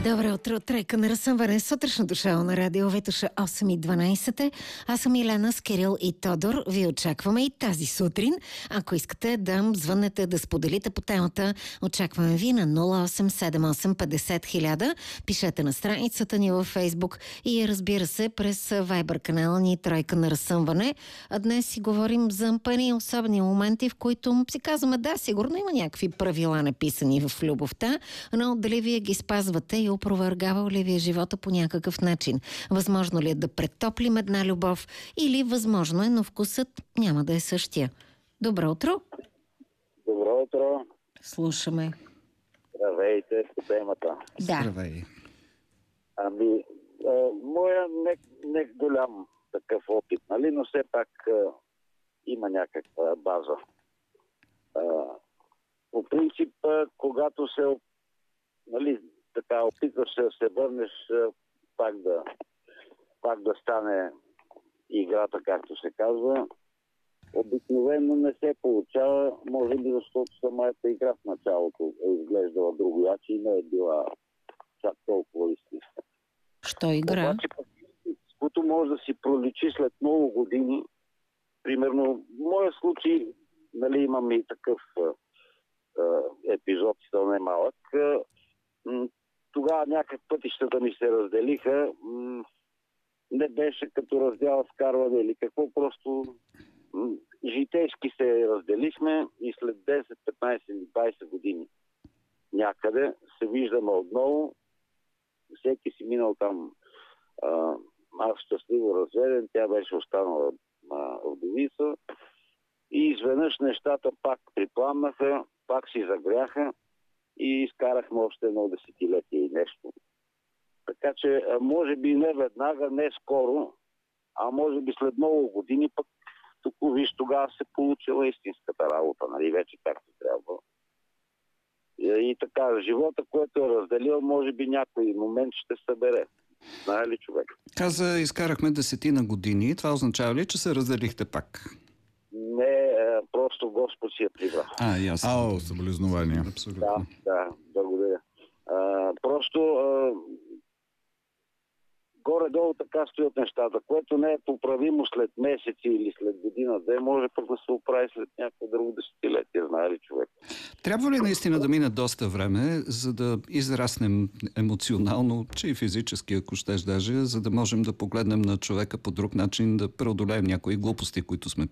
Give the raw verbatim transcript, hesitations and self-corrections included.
Добро утро, тройка на разсъмване. Сутрешното шоу на радио Ветоша осем и дванайсет. Аз съм Елена с Кирил и Тодор. Ви очакваме и тази сутрин. Ако искате да звъннете, да споделите по темата, очакваме ви на нула осем седем осем петдесет хиляда. Пишете на страницата ни във Фейсбук и разбира се през Вайбър канала ни Тройка на разсъмване. А днес си говорим за ампани особени моменти, в които си казваме, да, сигурно има някакви правила написани в любовта, но дали вие ги спазвате и опровергавал ли ви е живота по някакъв начин? Възможно ли е да претоплим една любов или възможно е, но вкусът няма да е същия? Добро утро! Добро утро! Слушаме. Здравейте по темата. Да. Здравей. Ами, а, моя не, не голям такъв опит, нали, но все пак а, има някаква база. А, по принцип, а, когато се нали, така опитваш се да се върнеш, а, пак да, пак да стане играта, както се казва, обикновено не се получава, може би защото самата игра в началото е изглеждала другояче и не е била чак толкова истинска. Що игра? Обаче, което може да си проличи след много години, примерно, в моя случай, нали, имам и такъв а, а, епизод, то не е малък, а, м- тогава някак пътищата ми се разделиха, м- не беше като раздяла с карване или какво, просто м- житейски се разделихме и след десет, петнайсет или двайсет години някъде се виждаме отново, всеки си минал там, а, аз щастливо разведен, тя беше останала вдовица и изведнъж нещата пак припламнаха, пак си загряха и изкарахме още едно десетилетие и нещо. Така че може би не веднага, не скоро, а може би след много години пък тук виж тогава се получила истинската работа, нали, вече както трябва. И, и така, живота, който е разделил, може би някой момент ще събере. Знае ли човек? Каза, изкарахме десетина години. Това означава ли, че се разделихте пак? Не, просто Господ си е прибрал. А, ясно. Ао, съболезнования. Абсолютно. Да, да, благодаря. А, просто а, горе-долу така стоят нещата, което не е поправимо след месеци или след година, да може пък да се оправи след някакво друго десетилетие, знае ли човек. Трябва ли наистина да мине доста време, за да израснем емоционално, че и физически, ако щеш даже, за да можем да погледнем на човека по друг начин, да преодолеем някои глупости, които сме